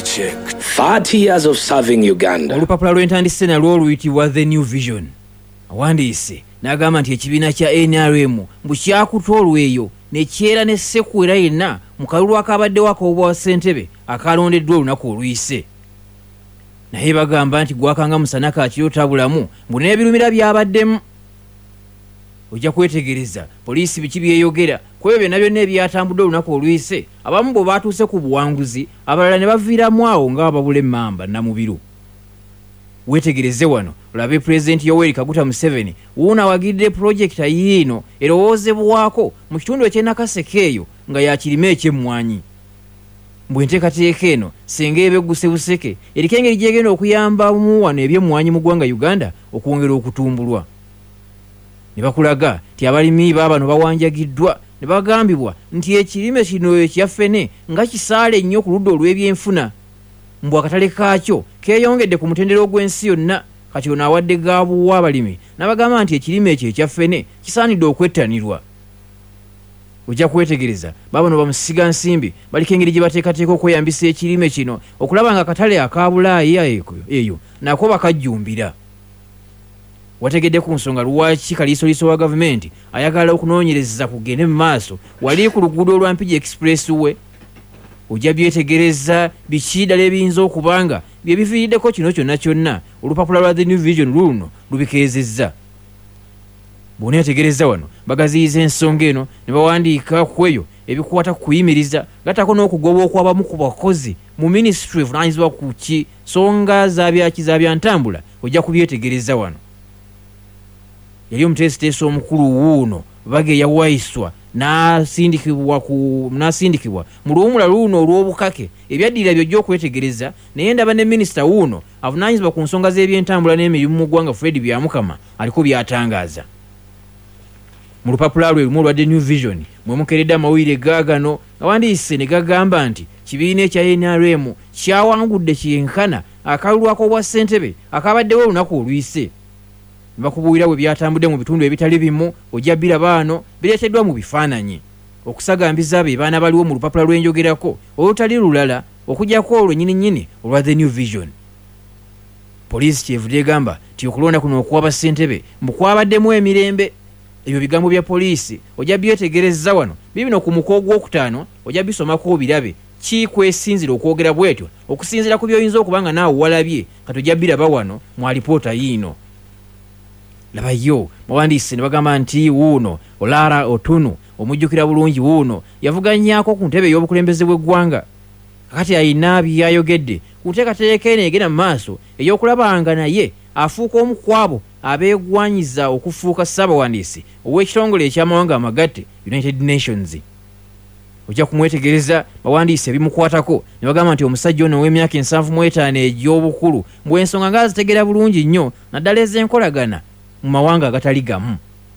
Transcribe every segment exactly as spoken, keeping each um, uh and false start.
checked. thirty years of serving Uganda. Olupapula lw'entandise nalwo luyitibwa The New Vision. Awandiise n'agamba nti ekibiina kya N R M mbu kyakuta olweyo ne kyera ne ssekwera yenna mu kalulu akabaddewo ak'obwa ssentebe akalondeddwa olunaku oluyise. Naye bagamba nti gwakanga musana kaakiro tabulamu mbu n'ebirumira byabaddemu. Ojja kwetegereza poliisi biki byeyogera ku ebyo byonna byonna ebyatambudde olunaku oluyise, abamu bwe baatuuse ku buwanguzi abalala ne baviiramu awo nga babula emmamba namubiru. Wetegereze wano olabe Pulezidenti Yoweri Kaguta Museveni wuuna awagidde pulojekita yiino erowoozebwako mu kitundu eky'Nakaseke eyo nga yakirime eky'emmwanyi. Mbwe enteekateeka eno singa ebegguse buseke eriko engeri gyegenda okuyambamu wano eby'emmwanyi mu ggwanga Uganda okwongera okutumbulwa. Ne bakulaga nti abalimi baabano bawanjagiddwa ne bagambibwa nti ekirime kino ekyaffene nga kisaale nnyo ku ludda olw'ebyenfuna. Mbw akatale kaakyo keeyongedde ku mutendera ogw'ensi yonna kati ono awadde gaabuwa abalimi n'abagamba nti ekirime ekyo ekyaffene kisaanidde okwettanirwa. Ojja kwetegereza baabano bamusiga nsimbi baliko engeri gye bateekateeka okweyambisa ekirime kino okulaba nga akatale aka Bulaaya eyo nako bakajjumbira. Wategedde ku nsonga lwaki kaliisoliiso wa gavumenti ayagala okunoonyereza kugende mu maaso wali ku luguudo olwa Mpigi Expressway. Ojja byetegereza biki ddala ebiyinza okubanga bye biviiriddeko kino kyonna kyonna olupapula lwa The New Vision luno lubikeezezza. Bw'oneetegereza wano bagaziyiza ensonga eno ne bawandiika ku eyo ebikwata ku kuyimiriza gatako n'okugoba okwabamu ku bakozi mu minisitule evunaanyizibwa ku kisonga z'abyaki z'abyantambula. Ojja kubyetegereza wano. Yali omuteesiteesi omukulu wuuno Bage yawaiswa n'asindikibwa ku n'asindikibwa mu luwumula luno olw'obukake ebyaddirira by'ojja okwetegereza. Naye ndaba ne minisita wuuno avunaanyizibwa ku nsonga z'ebyentambula n'emirimu mu ggwanga Fred Byamukama aliko by'atangaaza. Mu lupapula lwe lumu olwa The New Vision mwe mukeredde amawulire gaagano awandiise ne gagamba nti kibiina ekya N R M kyawangudde kyenkana akalulu ak'obwa ssentebe akabaddewo olunaku oluyise. Bakubuulira bwe byatambudde mu bitundu ebitali bimu ojja biraba bano bireeteddwa mu bifaananyi. Okusagambiza be baana baliwo mu lupapula lw'enjogerako olutali lulala okuggyako olwo nnyini olwa The New Vision. Poliisi kyevudde egamba nti okulonda kuno okuwaba ssentebe mbu kwabaddemu emirembe. Ebyo bigambo bya poliisi ojja byetegereza wano bibino ku muko ogwokutaano ojja bisomako birabe ki kwesinzira okwogera bwetyo okusinzira ku by'oyinza okubanga naawe walabye kati ojja biraba wano mu alipoota yiino. Labayo bawandiise ne bagamba nti wuuno Olara Otunu omujjukira bulungi wuuno yavuganyaako ku ntebe ey'obukulembeze bw'eggwanga. Kakati ayina byayogedde ku nteekateeka eno egenda mu maaso ey'okulabanga naye afuuka omu ku abo abeegwanyiza okufuuka ssaabawandiisi ow'ekitongole eky'amawanga amagatte United Nations. Ojja kumwetegereza bawandiise ebimukwatako ne bagamba nti omusajja ono ow'emyaka ensanvu mu etaano egy'obukulu mbw ensonga nga azitegeera bulungi nnyo naddala ez'enkolagana mu mawanga agatali gamu.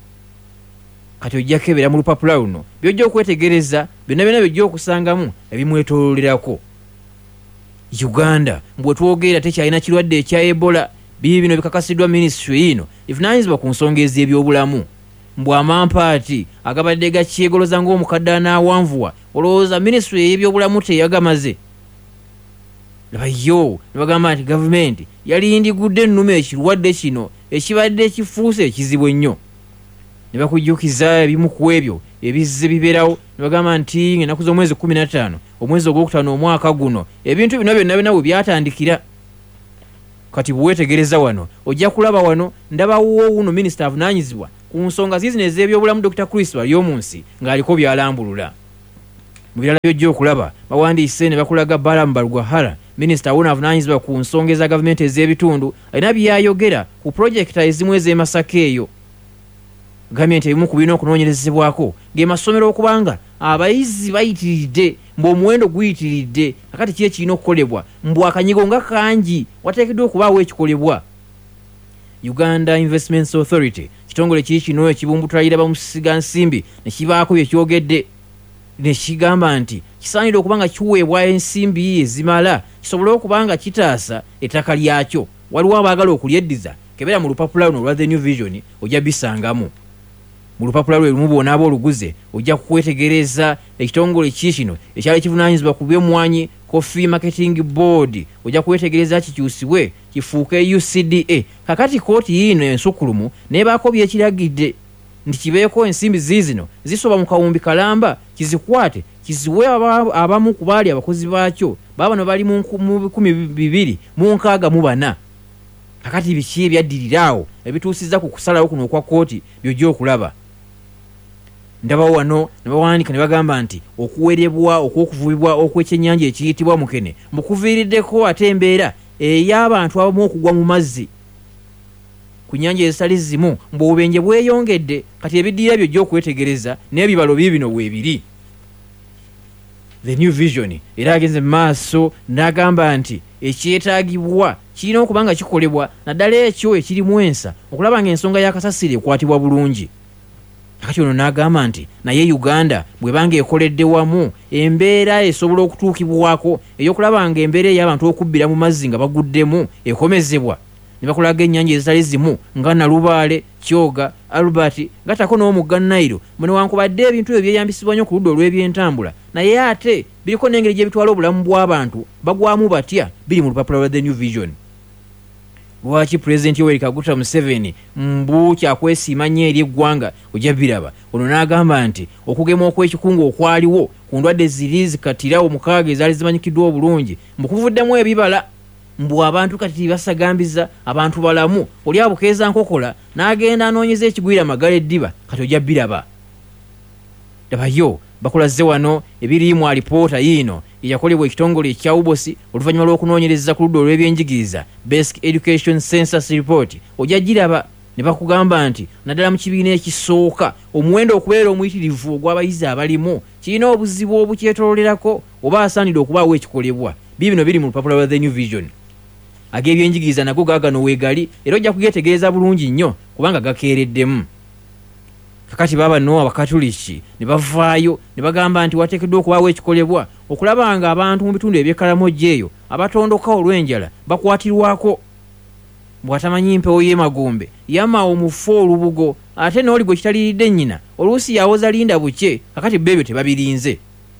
Kati ojja kebera mu lupapula luno by'ojja okwetegereza byonna byonna by'ojja okusangamu ebimwetoololerako. Uganda mbwe twogera tekyalina kirwadde ekya Ebola. Bibi bino bikakasiddwa minisitule yiino evunaanyizibwa ku nsonga ez'ebyobulamu. Mbw amampaati agabadde gakyegoloza ng'omukadde anaawanvuwa olowooza minisitule y'ebyobulamu teyagamaze. Labayo ne bagamba nti gavumenti yalindigudde ennume ekirwadde kino ekibadde ekifuuse ekizibu ennyo. Ne bakujjukiza ebimu ku ebyo ebizze bibeerawo ne bagamba nti ng'ennaku z'omwezi kumi na ttaano omwezi ogwokutaano omwaka guno ebintu bino byonna byonna bwe byatandikira. Kati buwetegereza wano ojja kulaba wano ndabawo wuno minisita avunaanyizibwa ku nsonga zizino ez'ebyobulamu Doctor Chris Baryomunsi ng'aliko byalambulula. Mu birala by'ojja okulaba bawandiise ne bakulaga Balamu Balugwahara minisita wuno avunaanyizibwa ku nsonga eza gavumenti ez'ebitundu alina byayogera ku pulojekita ezimu ez'e Masaka eyo. Gavumenti ebimu ku birina okunoonyerezebwako ng'emasomero okubanga abayizi bayitiridde mbw'omuwendo guyitiridde kakati ki ekirina okukolebwa mbw akanyigo nga kangi wateekeddwa okubaawo ekikolebwa. Uganda Investments Authority kitongole kiri kino ekibumbutulira bamusiga nsimbi ne kibaako bye kyogedde ne kigamba nti kisaanidde okubanga kiweebwa ensimbi ezimala kisobole okubanga kitaasa ettaka lyakyo. Waliwo abaagala okulyeddiza kebera mu lupapula luno olwa The New Vision ojja bisangamu. mu lupapula lwe lumu bw'onaaba oluguze ojja kwetegereza ekitongole kiikino ekyali kivunaanyizibwa ku by'emmwanyi Coffee Marketing Board ojja kwetegereza kikyusibwe kifuuke U C D A. Kakati kooti yiino ensukulumu neebaako byekiragidde nti kibeeko ensimbi ziizino zisoba mu kawumbi kalamba kizikwate kiziwe abamu ku baali abakozi baakyo baba bano bali mu bikumi bibiri mu nkaaga mu bana. Kakati biki ebyaddiriraawo ebituusizza ku kusalawo kuno okwa kooti by'ojja okulaba. Ndaba wano ne bawandiika ne bagamba nti okuwerebwa okw'okuvubibwa okw'ekyennyanja ekiyitibwa mukene mukuviiriddeko ate embeera ey'abantu abamu okugwa mu mazzi ku nnyanja ezitali zimu mb'obubenje bweyongedde. Kati ebiddiira by'ojja okwetegereza n'ebibalo biibino weebiri. The New Vision era agenze maaso n'agamba nti ekyetaagibwa kirina okuba nga kikolebwa naddala ekyo ekirimu ensa okulaba ng'ensonga y'akasasiro ekwatibwa bulungi. Kakati ono n'agamba nti naye Uganda bw'ebanga ekoledde wamu embeera esobola okutuukibwako ey'okulaba nga embeera ey'abantu okubbira mu mazzi nga baguddemu ekomezebwa ne bakolaga ennyanja ezitali zimu nga Nalubaale, Kyoga, Albert gatako n'omugga Nile muno wankubadde ebintu ebyo byeyambisibwa nnyo ku ludda olw'ebyentambula naye ate biriko n'engeri gye bitwala obulamu bw'abantu bagwamu batya biri mu lupapula lwa The New Vision. Lwaki President Yoweri Kaguta Museveni mbu kyakwesiima nnyo eri eggwanga ojja biraba. Ono n'agamba nti okugema okw'ekikungu okwaliwo ku ndwadde ziri zikatirawo mukaaga ezaali zimanyikiddwa obulungi mbukuvuddemu ebibala mbu abantu kati basagambiza abantu balamu oli abukeeza nkokola n'agenda anoonyeza ekigwira magala eddiba kati ojja biraba. Dabayo bakulaze wano ebirimu alipoota yiino eyakolebwa ekitongole ekya Ubosi oluvannyuma lw'okunoonyereza ku ludda olw'ebyenjigiriza Basic Education Census Report ojja giraba ne bakugamba nti naddala mu kibiina ekisooka omuwendo okubeera omuyitirivu ogw'abayizi abalimu kirina obuzibu obukyetoololerako oba asaanidde okubaawo ekikolebwa. Biibino biri mu lupapula lwa The New Vision. Ag'ebyenjigiriza nago gaagano weegali era ojja kugetegereza bulungi nnyo kubanga gakeereddemu. Kakati baba no abakatuliki ne bavaayo ne bagamba nti wateekeddwa okubaawo ekikolebwa okulaba nga abantu mu bitundu eby'Ekaramoja eyo abatondoka olw'enjala bakwatirwako. Bw'atamanyi mpewo y'emagombe yama omufo olubugo ate n'oli gwe kitaliiridde nnyina oluusi yawoza linda buke kakati bebyo tebabirinze.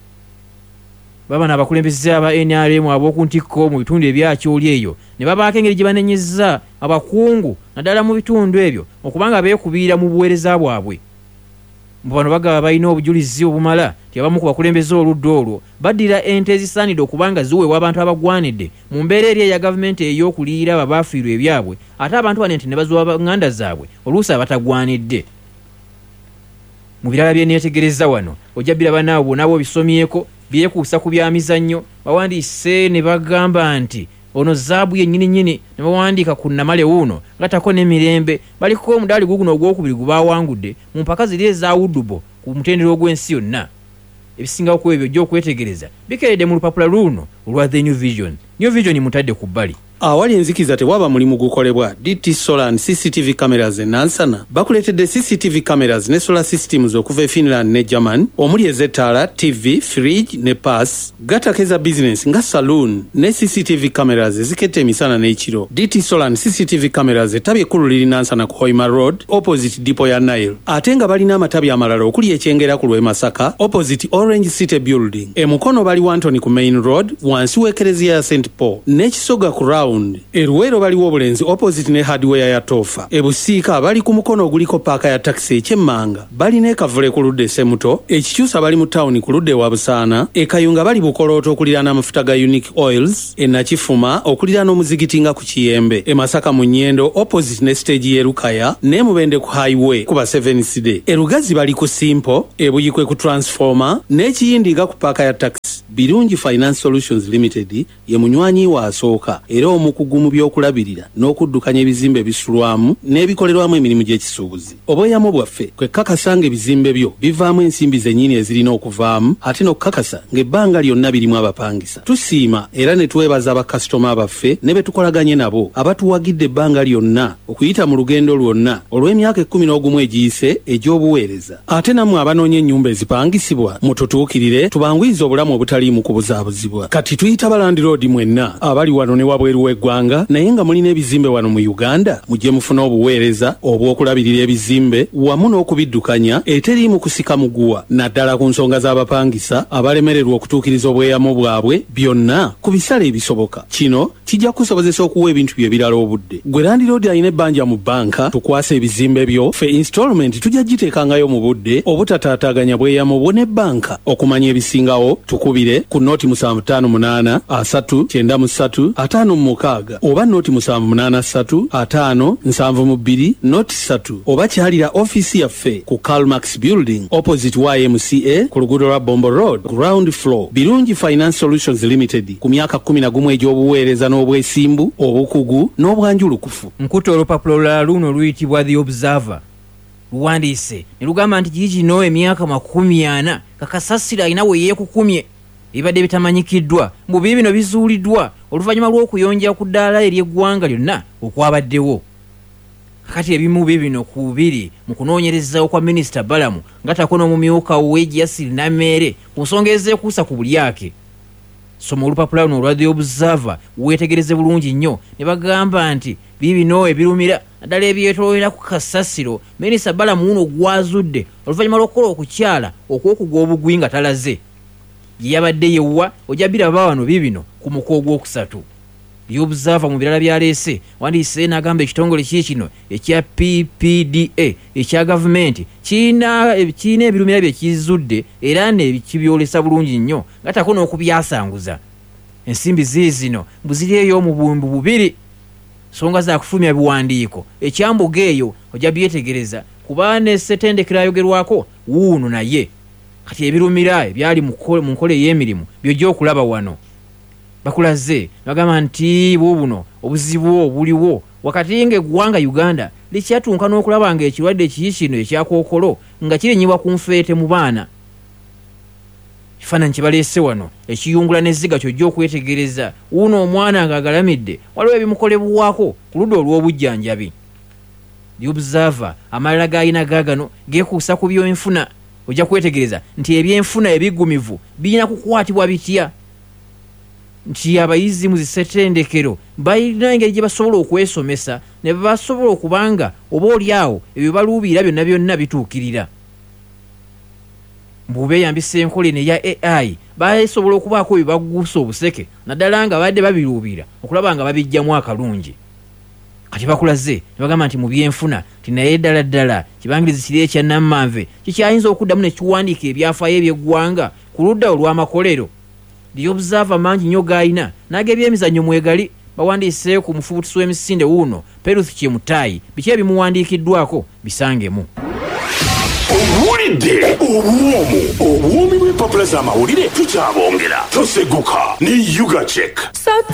Baba n'abakulembeze aba N R M ab'oku ntikko mu bitundu ebyakyoli eyo ne babaako engeri gye banenyezza abakungu naddala mu bitundu ebyo okubanga beekubiira mu buweereza bwabwe. Mu bano bagaba balina obujulizi obumala ti abamu ku bakulembeze oludda olwo baddira ente ezisaanidde okubanga ziweebwa abantu abagwanidde mu mbeera eri eya gavumenti ey'okuliira abo abaafiirwa ebyabwe ate abantu bano ente ne baziwa nganda zaabwe oluusi abatagwanidde. Mu birala bye neetegereza wano ojja biraba naawe bw'onaaba obisomyeko byekuusa ku byamizannyo bawandiise ne bagamba nti ono zaabu yennyini nnyini ne bawandiika ku Namale wuuno gatako n'emirembe baliko omudaali guguno ogwokubiri gubaawangudde mu mpaka ziri eza Udubo ku mutendera ogw'ensi yonna. Ebisingawo ku ebyo ojja okwetegereza bikeredde mu lupapula luno olwa The New Vision. New Vision mutadde ku bbali. Awali enzikiza tewaba mulimu gukolebwa D T Solar and C C T V cameras e Nansana bakuleetedde C C T V cameras ne solar systems okuva e Finland ne German omuli ez'ettaala, T V, fridge ne pass gatakeza business nga saloon ne C C T V cameras eziketta emisana n'ekiro. D T Solar and C C T V cameras ettabi ekkulu liri Nansana ku Hoima Road opposite Depot ya Nile ate nga balina amatabi amalala okuli ekyengera ku lw'e Masaka opposite Orange City Building. E Mukono bali Wantoni ku Main Road wansi w'ekereziya ya Saint Paul n'ekisoga ku Round. Eruwero baliwo obulenzi opposite ne hardware ya Tofa. Ebusiika bali ku Mukono oguliko paaka ya taxi ekyemmanga bali n'ekavule ku ludde Semuto. Ekikyusa bali mu town ku ludde wa Busaana. Ekayunga bali Bukolooto okuliraana amafuta ga Unique Oils. E Nakifuma okuliraana omuzigiti nga ku Kiyembe. E Masaka mu Nnyendo opposite ne stage ye Lukaya ne Mubende ku highway kuba seven C D. E Lugazi bali ku Simpo ebuyikwe ku Transformer n'ekiyindi nga ku paaka ya taxi. Birungi Finance Solutions Limited ye munywanyi wa asooka era omukugu mu by'okulabirira n'okuddukanya ebizimbe bisulwamu n'ebikolerwamu emirimu gy'ekisuubuzi. Obweyamo bwaffe kwe kakasanga ebizimbe byo bivaamu ensimbi zennyini ezirina okuvaamu ate n'okukakasa ng'ebbanga lyonna birimu abapangisa. Tusiima era ne twebaza bakasitoma baffe ne be tukolaganye nabo abatuwagidde ebbanga lyonna okuyita mu lugendo lwonna olw'emyaka ekkumi n'ogumu egiyise egy'obuweereza. Ate nammwe abanoonya ennyumba ezipangisibwa mututuukirire tubanguyize obulamu obutaliimu kubuzaabuzibwa. Kati tuyita Balandi Road mwenna abali wano ne wabweru w'eggwanga naye nga mulina ebizimbe wano mu Uganda mujje mufuna obuweereza obw'okulabirira ebizimbe wamu n'okubiddukanya eteri mu kusika muguwa naddala ku nsonga z'abapangisa abalemererwa okutuukiriza obweyamo bwabwe byonna ku bisale ebisoboka. Kino kijja kusobozesa okuwa ebintu bye birala obudde. Gwe Landlord alina ebbanja mu bbanka tukwasa ebizimbe byo fe installment tujja giteekangayo mu budde obutataataganya bweyamo bwo ne bbanka. Okumanya ebisingawo tukubire ku nooti musanvu ttaano munaana asatu kyenda mu ssatu ataano mu mukaaga oba nooti musanvu munaana ssatu ataano nsanvu mu bbiri nooti ssatu oba kyalira ofiisi yaffe ku Calmax Building opposite Y M C A ku luguudo lwa Bombo Road ground floor. Birungi Finance Solutions Limited ku myaka kumi na gumu egy'obuweereza n'obwesimbu obukugu n'obwanjulukufu. Nkuta olupapula olulala luno luyitibwa The Observer luwandiise ne lugamba nti kiki kino emyaka makumi ana kakasasira alina we yeekukumye ebibadde bitamanyikiddwa mbu bibi bino bizuuliddwa oluvannyuma lw'okuyonja ku ddaala ery'eggwanga lyonna okwabaddewo. Kakati ebimu bibi bino ku biri mu kunoonyereza okwa Minisita Balamu ng'atako n'omumyuka we Jasiri Nameere ku nsonga ezeekuusa ku bulyake. Soma olupapula luno olwa The Observer weetegereze bulungi nnyo ne bagamba nti bibi bino ebirumira naddala ebyetoolera ku kasasiro Minisita Balamu uno gwazudde oluvannyuma lw'okukola okukyala okw'okugwa obugwi nga talaze. Ye yabadde yewwa ojja biraba wano bibi bino ku muko ogwokusatu. The Observer mu birala byaleese wandiise n'agamba ekitongole kiri kino ekya P P D A ekya gavumenti kiina kiina ebirumira bye kizudde era ne kibyolesa bulungi nnyo ng'atako n'okubyasanguza. Ensimbi ziizino mbu ziri eyo mu buwumbi bubiri nsonga za kufulumya biwandiiko ekyambuga eyo ojja byetegereza kuba ne ssetendekero ayogerwako wuuno naye kati ebirumira ebyali mu nkola ey'emirimu byojja okulaba wano. Bakulaze bagamba nti bubuno obuzibu obuliwo wakati ng'eggwanga Uganda likyatuuka n'okulaba ng'ekirwadde kiki kino ekyakookolo nga kirinyibwa ku nfeete mu baana. Kifaananyi kye baleese wano ekiyungula n'ezziga kyojja okwetegereza wuuno omwana ng'agalamidde waliwo ebimukolebwako ku ludda olw'obujjanjabi. The Observer amalala g'alina gaagano geekuusa ku byenfuna ojja kwetegereza nti ebyenfuna ebigumivu birina kukwatibwa bitya nti abayizi mu zissetendekero balina engeri gye basobola okwesomesa ne basobola okubanga oba oli awo ebyo baluubirira byonna byonna bituukirira. Mbu beeyambisa enkola eno eya A I basobola okubaako bye baguusa obuseke naddala nga badde babiruubira okulaba nga babijjamu akalungi. Kati bakulaze ne bagamba nti mu byenfuna ti naye ddala ddala kibangirizi kiri ekya Nammanve kikyayinza okuddamu ne kiwandiika ebyafaayo eby'eggwanga ku ludda olw'amakolero. The Observer mangi nnyo g'alina n'ag'ebyemizannyo mwegali bawandiise ku mufubutusi w'emisinde wuuno Peruth Kyemutayi biki ebimuwandiikiddwako bisangemu. Owulidde obwomu obwomi bw'empapula z'amawulire tukyabongera toseguka ne Yuga Check.